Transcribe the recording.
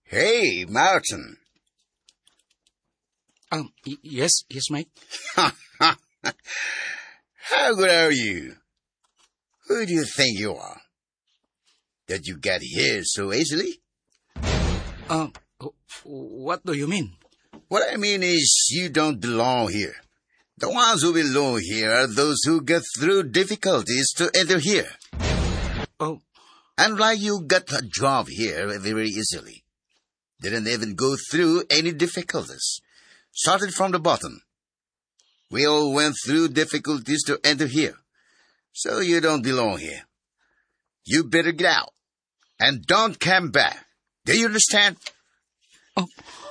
Hey, Martin. Yes, mate. How good are you? Who do you think you are? That you get here so easily? What do you mean? What I mean is you don't belong here. The ones who belong here are those who get through difficulties to enter here. Oh, And like you got a job here very easily. Didn't even go through any difficulties. Started from the bottom. We all went through difficulties to enter here. So you don't belong here. You better get out. And don't come back. Do you understand? oh,